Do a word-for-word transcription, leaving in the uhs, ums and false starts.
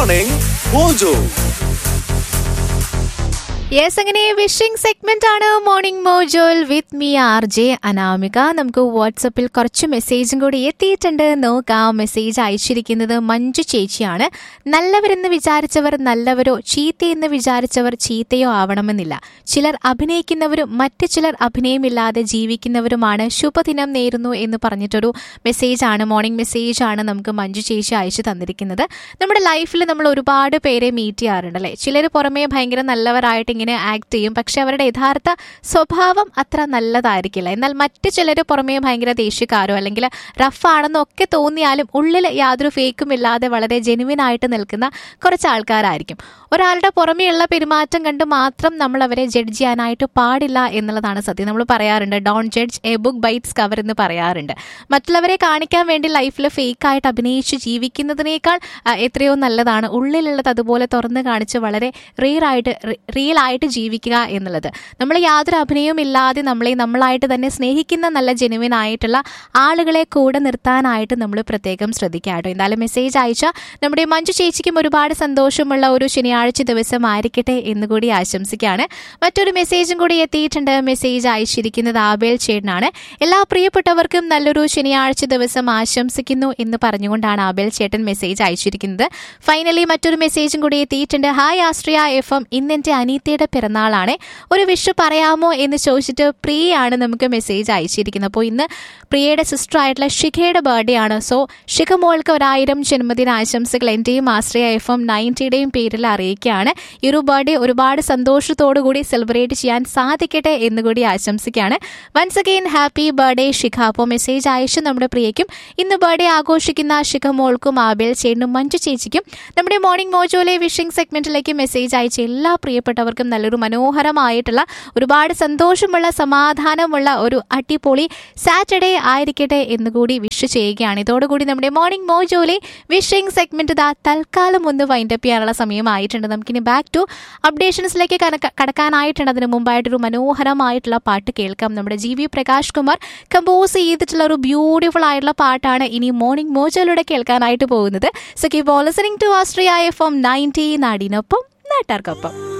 Morning Mojo. Yes, അങ്ങനെ wishing segment ആണ് morning മോജോയിൽ with me R J Anamika. നമുക്ക് വാട്സപ്പിൽ കുറച്ച് മെസ്സേജും കൂടി എത്തിയിട്ടുണ്ട്, നോക്കാം. മെസ്സേജ് അയച്ചിരിക്കുന്നത് മഞ്ജു ചേച്ചിയാണ്. നല്ലവരെന്ന് വിചാരിച്ചവർ നല്ലവരോ ചീത്തയെന്ന് വിചാരിച്ചവർ ചീത്തയോ ആവണമെന്നില്ല. ചിലർ അഭിനയിക്കുന്നവരും മറ്റു ചിലർ അഭിനയമില്ലാതെ ജീവിക്കുന്നവരുമാണ്. ശുഭദിനം നേരുന്നു എന്ന് പറഞ്ഞിട്ടൊരു മെസ്സേജാണ്, മോർണിംഗ് മെസ്സേജാണ് നമുക്ക് മഞ്ജു ചേച്ചി അയച്ചു തന്നിരിക്കുന്നത്. നമ്മുടെ ലൈഫിൽ നമ്മൾ ഒരുപാട് പേരെ മീറ്റ് ചെയ്യാറുണ്ട് അല്ലേ. ചിലർ പുറമേ ഭയങ്കര നല്ലവരായിട്ട് ഇങ്ങനെ ആക്ട് ചെയ്യും, പക്ഷെ അവരുടെ യഥാർത്ഥ സ്വഭാവം അത്ര നല്ലതായിരിക്കില്ല. എന്നാൽ മറ്റു ചിലർ പുറമേ ഭയങ്കര ദേഷ്യക്കാരോ അല്ലെങ്കിൽ റഫാണെന്നോ ഒക്കെ തോന്നിയാലും ഉള്ളിൽ യാതൊരു ഫേക്കും ഇല്ലാതെ വളരെ ജെനുവിൻ ആയിട്ട് നിൽക്കുന്ന കുറച്ച് ആൾക്കാരായിരിക്കും. ഒരാളുടെ പുറമേയുള്ള പെരുമാറ്റം കണ്ട് മാത്രം നമ്മൾ അവരെ ജഡ്ജ് ചെയ്യാനായിട്ട് പാടില്ല എന്നുള്ളതാണ് സത്യം. നമ്മൾ പറയാറുണ്ട്, don't judge A book bytes cover എന്ന് പറയാറുണ്ട്. മറ്റുള്ളവരെ കാണിക്കാൻ വേണ്ടി ലൈഫിൽ ഫേക്കായിട്ട് അഭിനയിച്ച് ജീവിക്കുന്നതിനേക്കാൾ എത്രയോ നല്ലതാണ് ഉള്ളിലുള്ളത് അതുപോലെ തുറന്ന് കാണിച്ച് വളരെ റിയൽ ആയിട്ട് റിയൽ ആയിട്ട് ജീവിക്കുക എന്നുള്ളത്. നമ്മൾ യാതൊരു അഭിനയവും ഇല്ലാതെ നമ്മളെ നമ്മളായിട്ട് തന്നെ സ്നേഹിക്കുന്ന നല്ല ജെനുവിൻ ആയിട്ടുള്ള ആളുകളെ കൂടെ നിർത്താനായിട്ട് നമ്മൾ പ്രത്യേകം ശ്രദ്ധിക്കുക കേട്ടോ. എന്തായാലും മെസ്സേജ് അയച്ച നമ്മുടെ മഞ്ജു ചേച്ചിക്കും ഒരുപാട് സന്തോഷമുള്ള ഒരു ശനിയാഴ്ച ദിവസം ആയിരിക്കട്ടെ എന്നുകൂടി ആശംസിക്കുകയാണ്. മറ്റൊരു മെസ്സേജും കൂടി എത്തിയിട്ടുണ്ട്. മെസ്സേജ് അയച്ചിരിക്കുന്നത് ആബേൽ ചേട്ടനാണ്. എല്ലാ പ്രിയപ്പെട്ടവർക്കും നല്ലൊരു ശനിയാഴ്ച ദിവസം ആശംസിക്കുന്നു എന്ന് പറഞ്ഞുകൊണ്ടാണ് ആബേൽ ചേട്ടൻ മെസ്സേജ് അയച്ചിരിക്കുന്നത്. ഫൈനലി മറ്റൊരു മെസ്സേജും കൂടി എത്തിയിട്ടുണ്ട്. ഹായ് ആശ്രിയ എഫ് എം, ഇന്നെന്റെ അനീത്തയുടെ പിറന്നാളാണ്, ഒരു വിഷ് പറയാമോ എന്ന് ചോദിച്ചിട്ട് പ്രിയയാണ് നമുക്ക് മെസ്സേജ് അയച്ചിരിക്കുന്നത്. അപ്പോൾ ഇന്ന് പ്രിയയുടെ സിസ്റ്റർ ആയിട്ടുള്ള ഷിഖയുടെ ബർത്ത്ഡേ ആണ്. സോ ഷിഖ മോൾക്ക് ഒരായിരം ജന്മദിന ആശംസകൾ എന്റെയും ആശ്രയ എഫ് എം നയൻറ്റിയുടെയും പേരിൽ അറിയിക്കുകയാണ്. ഈ ഒരു ബർത്ത്ഡേ ഒരുപാട് സന്തോഷത്തോടു കൂടി സെലിബ്രേറ്റ് ചെയ്യാൻ സാധിക്കട്ടെ എന്നുകൂടി ആശംസിക്കുകയാണ്. Once again happy birthday Shikha. അപ്പോൾ മെസ്സേജ് അയച്ചു നമ്മുടെ പ്രിയയ്ക്കും ഇന്ന് ബർത്ത്ഡേ ആഘോഷിക്കുന്ന ഷിഖ മോൾക്കും ആബേൽ ചേട്ടനും മഞ്ജു ചേച്ചിക്കും നമ്മുടെ മോർണിംഗ് മോജോയിലെ വിഷിംഗ് സെഗ്മെന്റിലേക്ക് മെസ്സേജ് അയച്ച എല്ലാ പ്രിയപ്പെട്ടവർക്കും നല്ലൊരു മനോഹരമായിട്ടുള്ള ഒരുപാട് സന്തോഷമുള്ള സമാധാനമുള്ള ഒരു അടിപൊളി സാറ്റർഡേ ആയിരിക്കട്ടെ എന്നുകൂടി വിഷ് ചെയ്യുകയാണ്. ഇതോടുകൂടി നമ്മുടെ മോർണിംഗ് മോജോയിലെ വിഷിംഗ് സെഗ്മെന്റ് ഇതാ തൽക്കാലം ഒന്ന് വൈൻഡപ്പ് ചെയ്യാനുള്ള സമയമായിട്ടുണ്ട്. നമുക്കിനി ബാക്ക് ടു അപ്ഡേഷൻസിലേക്ക് കടക്കാനായിട്ടുണ്ട്. അതിന് മുമ്പായിട്ടൊരു മനോഹരമായിട്ടുള്ള പാട്ട് കേൾക്കാം. നമ്മുടെ G V Prakash Kumar compose ചെയ്തിട്ടുള്ള ഒരു ബ്യൂട്ടിഫുൾ ആയിട്ടുള്ള പാട്ടാണ് ഇനി മോർണിംഗ് മോജോയിലൂടെ കേൾക്കാനായിട്ട് പോകുന്നത്. So keep on listening to Austria F M ninety, നാടിനൊപ്പം നാട്ടാർക്കൊപ്പം.